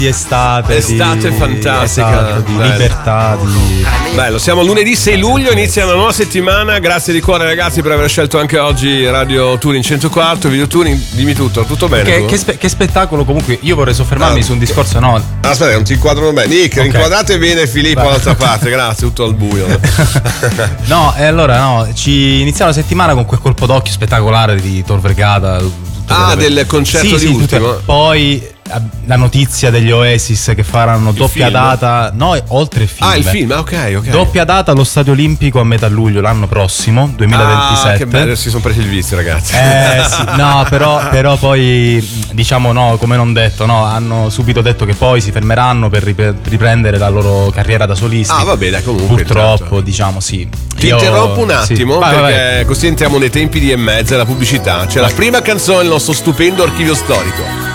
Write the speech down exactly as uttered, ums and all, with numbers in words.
di estate, estate di, fantastica, esatto, di bello. libertà, di... Bello, siamo lunedì sei luglio, inizia una nuova settimana. Grazie di cuore ragazzi per aver scelto anche oggi Radio Touring centoquattro, Video Touring, dimmi tutto, tutto bene? Che, che, spe- che spettacolo, comunque io vorrei soffermarmi ah, su un discorso, no? Aspetta, non ti inquadrano bene. Nick, okay. Inquadrate bene Filippo dall'altra parte, grazie, tutto al buio. No, e allora no, ci iniziamo la settimana con quel colpo d'occhio spettacolare di Tor Vergata. Ah, del concerto sì, di sì, ultimo. Tutte, poi la notizia degli Oasis che faranno il doppia film. data, no, oltre il film. Ah, il film, ok, ok. Doppia data allo Stadio Olimpico a metà luglio l'anno prossimo, duemilaventisette. Ah, che bello, si sono presi il vizio, ragazzi. Eh sì, no, però, però poi diciamo no, come non detto, no, hanno subito detto che poi si fermeranno per riprendere la loro carriera da solisti. Ah, va bene, comunque. Purtroppo, certo. diciamo sì. Ti Io, interrompo un attimo sì. vai, perché vai. così entriamo nei tempi di e mezza, la pubblicità. C'è la prima canzone del nostro stupendo archivio storico.